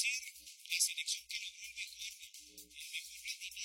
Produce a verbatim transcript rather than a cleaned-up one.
ser la selección que logró el mejor, el mejor rendimiento